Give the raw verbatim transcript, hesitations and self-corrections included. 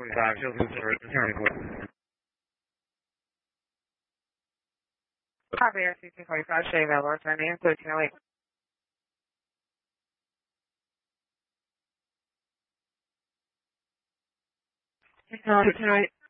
forty-five, she'll do for it. Copy, R C two forty-five, show you available. Return name, thirteen oh eight. thirteen oh eight.